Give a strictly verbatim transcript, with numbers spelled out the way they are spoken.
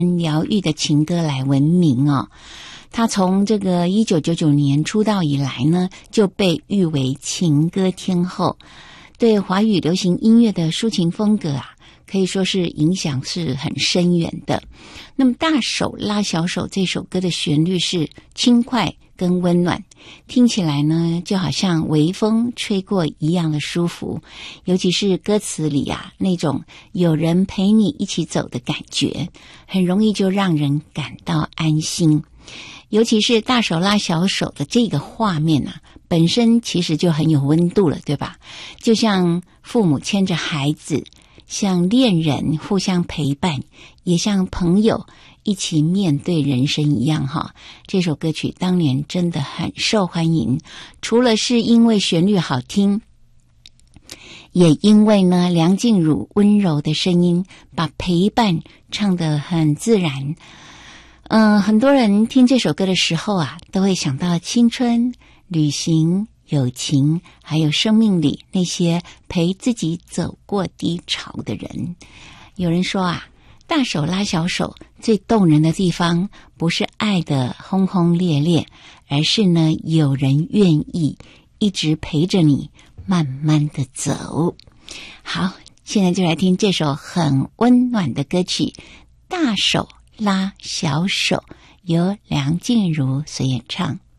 疗愈的情歌来闻名哦。他从这个一九九九年出道以来呢，就被誉为情歌天后，对华语流行音乐的抒情风格啊，可以说是影响是很深远的。那么大手拉小手这首歌的旋律是轻快跟温暖，听起来呢就好像微风吹过一样的舒服，尤其是歌词里啊那种有人陪你一起走的感觉，很容易就让人感到安心。尤其是大手拉小手的这个画面啊，本身其实就很有温度了，对吧？就像父母牵着孩子，像恋人互相陪伴，也像朋友一起面对人生一样哈。这首歌曲当年真的很受欢迎，除了是因为旋律好听，也因为呢梁静茹温柔的声音把陪伴唱得很自然。嗯，很多人听这首歌的时候啊，都会想到青春、旅行、友情，还有生命里那些陪自己走过低潮的人。有人说啊，大手拉小手最动人的地方不是爱的轰轰烈烈，而是呢有人愿意一直陪着你慢慢的走。好，现在就来听这首很温暖的歌曲《大手拉小手》，由梁静茹所演唱。